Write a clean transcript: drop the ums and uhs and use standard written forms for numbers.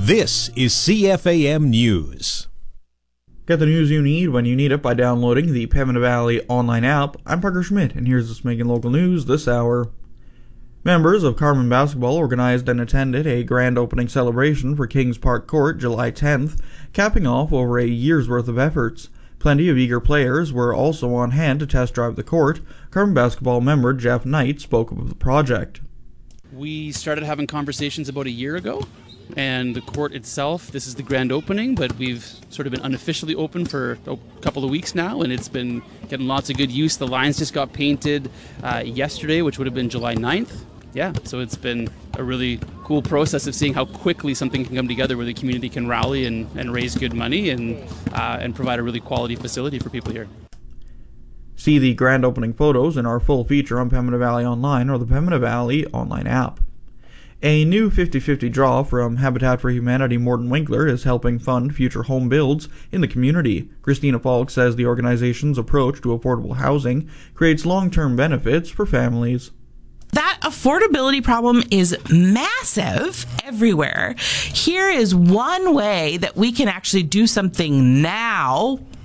This is CFAM News. Get the news you need when you need it by downloading the Pembina Valley online app. I'm Parker Schmidt, and here's what's making local news this hour. Members of Carman Basketball organized and attended a grand opening celebration for Kings Park Court July 10th, capping off over a year's worth of efforts. Plenty of eager players were also on hand to test drive the court. Carman Basketball member Jeff Knight spoke of the project. We started having conversations about a year ago, and the court itself, this is the grand opening, but we've sort of been unofficially open for a couple of weeks now, and it's been getting lots of good use. The lines just got painted yesterday, which would have been July 9th. Yeah, so it's been a really cool process of seeing how quickly something can come together where the community can rally and raise good money and provide a really quality facility for people here. See the grand opening photos in our full feature on Pembina Valley Online or the Pembina Valley online app. A new 50-50 draw from Habitat for Humanity Morton Winkler is helping fund future home builds in the community. Christina Falk says the organization's approach to affordable housing creates long-term benefits for families. That affordability problem is massive everywhere. Here is one way that we can actually do something now